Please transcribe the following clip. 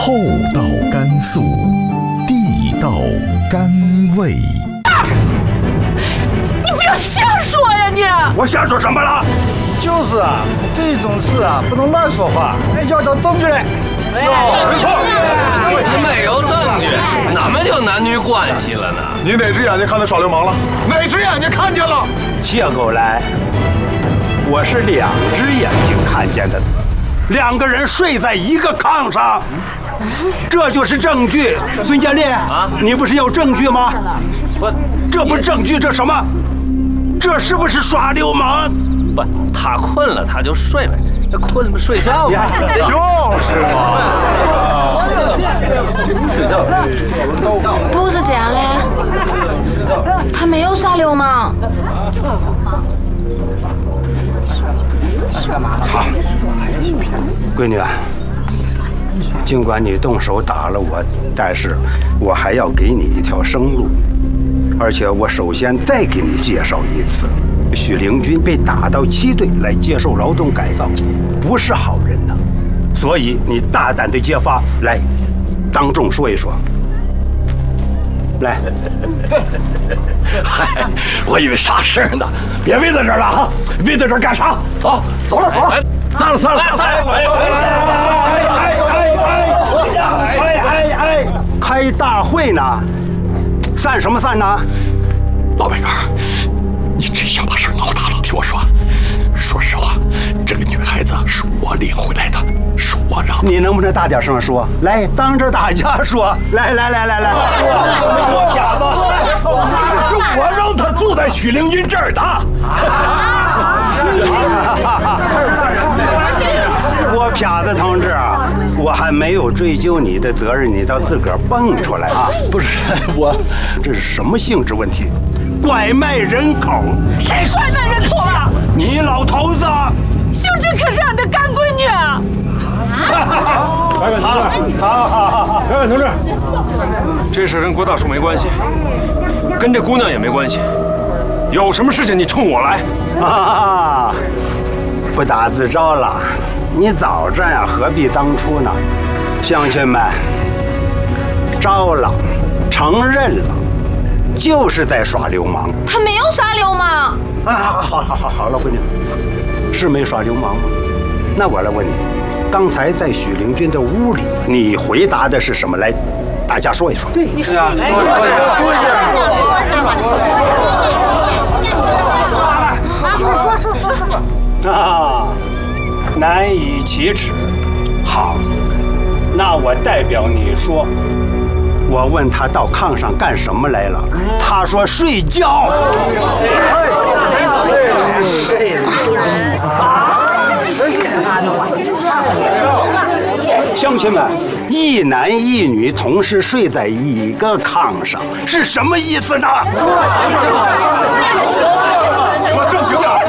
厚道甘肃，地道甘味。 你不要瞎说呀你！ 我瞎说什么了？ 就是啊，这种事啊不能乱说话，要找证据来。 没错。 你没有证据，哪么就男女关系了呢？ 你哪只眼睛看到耍流氓了？哪只眼睛看见了？ 谢狗来，我是两只眼睛看见的，两个人睡在一个炕上，这就是证据。孙建烈啊，你不是有证据吗？这不是证据，这什么？这是不是耍流氓？ 不，他困了他就睡呗，那困不睡觉吗？ 就是嘛。 睡觉。 不是这样的，他没有耍流氓。 好，闺女啊，尽管你动手打了我，但是我还要给你一条生路。而且我首先再给你介绍一次，许灵军被打到7队来接受劳动改造，不是好人呐。所以你大胆的揭发，来，当众说一说。来， 嗨，我以为啥事儿呢？ 别围在这儿了哈，围在这儿干啥？走，走了，走了，散了。哎，开大会呢，散什么散呢？ 老白干，你真想把事闹大了？听我说，说实话，这个女孩子是我领回来的，是我让。 你能不能大点声说？来，当着大家说，来，说瞎子， 是我让他住在许灵军这儿的。 郭撇子同志啊，我还没有追究你的责任，你倒自个儿蹦出来啊！ 不是我， 这是什么性质问题？拐卖人口？ 谁拐卖人口了？ 你老头子！ 秀珍可是俺的干闺女。 白婉同志，好，白婉同志，这事跟郭大叔没关系，跟这姑娘也没关系。有什么事情你冲我来。 不打自招了，你早这样何必当初呢？乡亲们，招了，承认了，就是在耍流氓。 他没有耍流氓。 好了，闺女，是没耍流氓吗？那我来问你，刚才在许灵军的屋里，你回答的是什么？来，大家说一说。 对，你说呀， 说。难以启齿。好，那我代表你说。我问他到炕上干什么来了，他说睡觉。乡亲们，一男一女同时睡在一个炕上，是什么意思呢？ 我正经点。